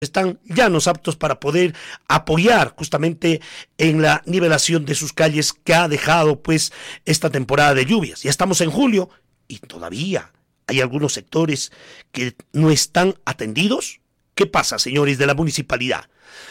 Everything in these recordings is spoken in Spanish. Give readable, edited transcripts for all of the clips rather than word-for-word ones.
están llanos, aptos para poder apoyar justamente en la nivelación de sus calles que ha dejado pues esta temporada de lluvias. Ya estamos en julio y todavía hay algunos sectores que no están atendidos. ¿Qué pasa, señores de la municipalidad?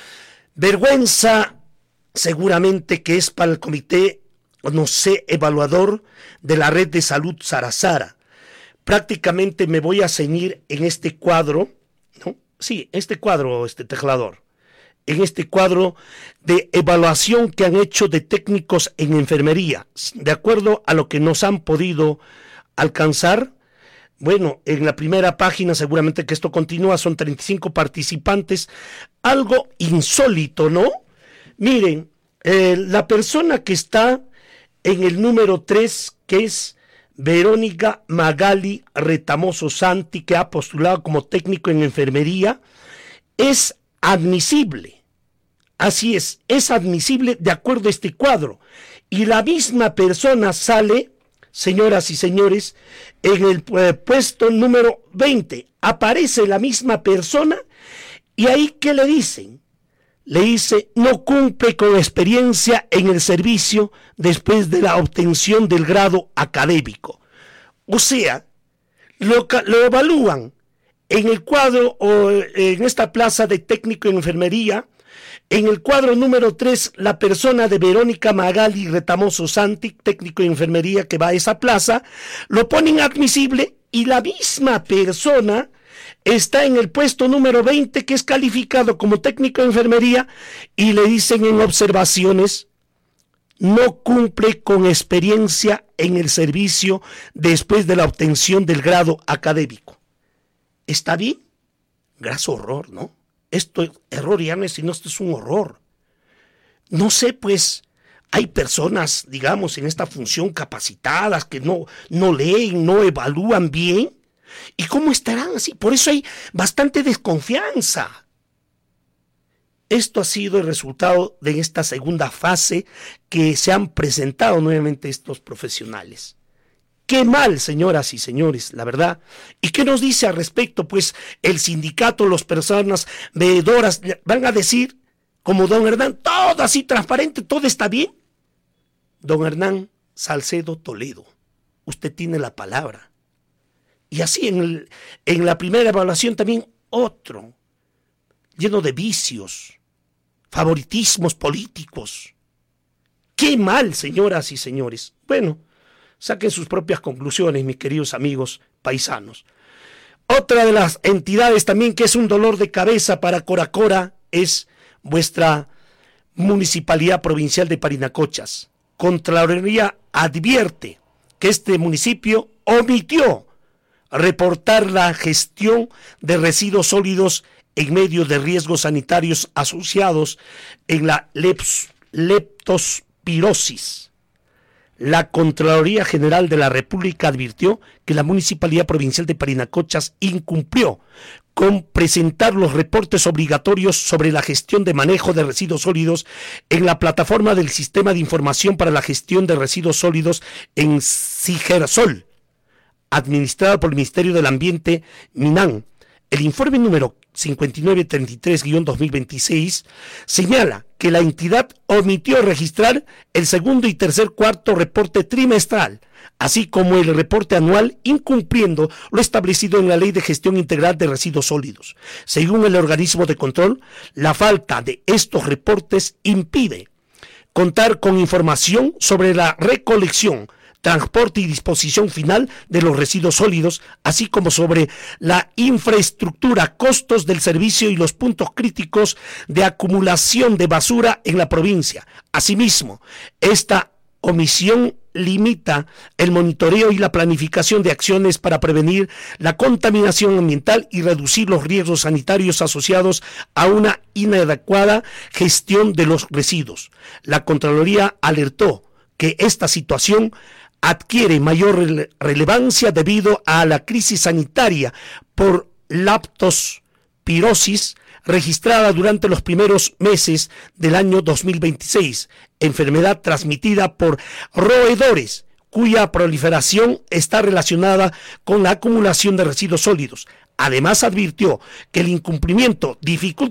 Vergüenza seguramente que es para el comité, no sé, evaluador de la red de salud Sarasara. Prácticamente me voy a ceñir en este cuadro, ¿no? Sí, este cuadro, teclador, en este cuadro de evaluación que han hecho de técnicos en enfermería, de acuerdo a lo que nos han podido alcanzar. Bueno, en la primera página, seguramente que esto continúa, son 35 participantes, algo insólito, ¿no? Miren, la persona que está en el número 3, que es Verónica Magali Retamoso Santi, que ha postulado como técnico en enfermería, es admisible. Así es admisible de acuerdo a este cuadro. Y la misma persona sale, señoras y señores, en el puesto número 20. Aparece la misma persona y ahí, ¿qué le dicen? Le dice, no cumple con experiencia en el servicio después de la obtención del grado académico. O sea, lo evalúan en el cuadro o en esta plaza de técnico en enfermería. En el cuadro número 3, la persona de Verónica Magali Retamoso Santi, técnico en enfermería que va a esa plaza, lo ponen admisible y la misma persona está en el puesto número 20, que es calificado como técnico de enfermería, y le dicen en observaciones, no cumple con experiencia en el servicio después de la obtención del grado académico. ¿Está bien? Graso horror, ¿no? Esto es error, ya no es, sino esto es un horror. No sé, pues, hay personas, digamos, en esta función capacitadas que no leen, no evalúan bien. ¿Y cómo estarán así? Por eso hay bastante desconfianza. Esto ha sido el resultado de esta segunda fase que se han presentado nuevamente estos profesionales. Qué mal, señoras y señores, la verdad. ¿Y qué nos dice al respecto? Pues el sindicato, las personas veedoras, van a decir, como don Hernán, todo así transparente, todo está bien. Don Hernán Salcedo Toledo, usted tiene la palabra. Y así en la primera evaluación también otro, lleno de vicios, favoritismos políticos. ¡Qué mal, señoras y señores! Bueno, saquen sus propias conclusiones, mis queridos amigos paisanos. Otra de las entidades también que es un dolor de cabeza para Coracora es vuestra Municipalidad Provincial de Parinacochas. Contraloría advierte que este municipio omitió reportar la gestión de residuos sólidos en medio de riesgos sanitarios asociados en la leptospirosis. La Contraloría General de la República advirtió que la Municipalidad Provincial de Parinacochas incumplió con presentar los reportes obligatorios sobre la gestión de manejo de residuos sólidos en la plataforma del Sistema de Información para la Gestión de Residuos Sólidos en Sigersol, administrada por el Ministerio del Ambiente, MINAM. El informe número 5933-2026 señala que la entidad omitió registrar el segundo y tercer cuarto reporte trimestral, así como el reporte anual, incumpliendo lo establecido en la Ley de Gestión Integral de Residuos Sólidos. Según el organismo de control, la falta de estos reportes impide contar con información sobre la recolección, transporte y disposición final de los residuos sólidos, así como sobre la infraestructura, costos del servicio y los puntos críticos de acumulación de basura en la provincia. Asimismo, esta omisión limita el monitoreo y la planificación de acciones para prevenir la contaminación ambiental y reducir los riesgos sanitarios asociados a una inadecuada gestión de los residuos. La Contraloría alertó que esta situación adquiere mayor relevancia debido a la crisis sanitaria por leptospirosis registrada durante los primeros meses del año 2026, enfermedad transmitida por roedores, cuya proliferación está relacionada con la acumulación de residuos sólidos. Además advirtió que el incumplimiento dificulta